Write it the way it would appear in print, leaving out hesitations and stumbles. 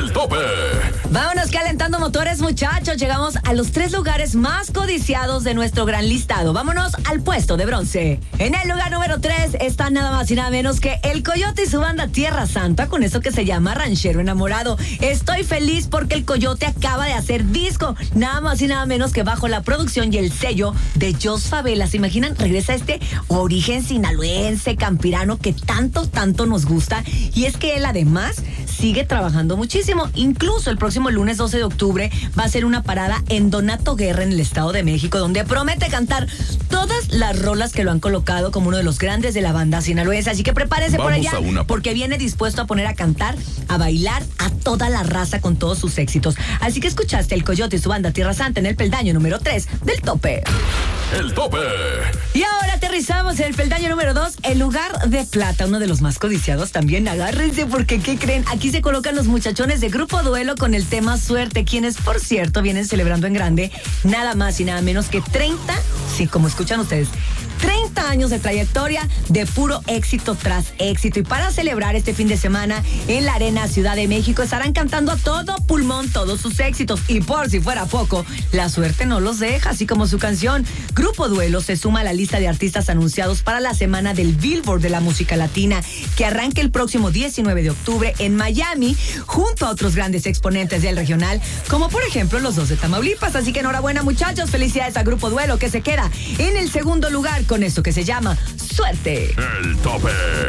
El tope. Vámonos calentando motores, muchachos. Llegamos a los 3 lugares más codiciados de nuestro gran listado. Vámonos al puesto de bronce. En el lugar número 3 está nada más y nada menos que El Coyote y su banda Tierra Santa con eso que se llama Ranchero Enamorado. Estoy feliz porque El Coyote acaba de hacer disco. Nada más y nada menos que bajo la producción y el sello de Jos Favela. ¿Se imaginan? Regresa este origen sinaloense, campirano que tanto nos gusta. Y es que él además sigue trabajando muchísimo. Incluso el próximo lunes 12 de octubre va a ser una parada en Donato Guerra en el Estado de México, donde promete cantar todas las rolas que lo han colocado como uno de los grandes de la banda sinaloense. Así que prepárese por allá, porque viene dispuesto a poner a cantar, a bailar a toda la raza con todos sus éxitos. Así que escuchaste El Coyote y su banda Tierra Santa en el peldaño número 3 del tope. El tope. Y ahora aterrizamos en el peldaño número 2, el lugar de plata, uno de los más codiciados también. Agárrense porque, ¿qué creen? Aquí se colocan los muchachones de Grupo Duelo con el tema Suerte, quienes, por cierto, vienen celebrando en grande nada más y nada menos que 30, sí, como escuchan ustedes, 30 años de trayectoria de puro éxito tras éxito. Y para celebrar este fin de semana en la Arena Ciudad de México estarán cantando a todo pulmón todos sus éxitos. Y por si fuera poco, la suerte no los deja, así como su canción. Grupo Duelo se suma a la lista de artistas anunciados para la semana del Billboard de la música latina, que arranca el próximo 19 de octubre en Miami, junto a otros grandes exponentes del regional, como por ejemplo los dos de Tamaulipas. Así que enhorabuena, muchachos, felicidades a Grupo Duelo, que se queda en el segundo lugar con esto que se llama Suerte. El tope.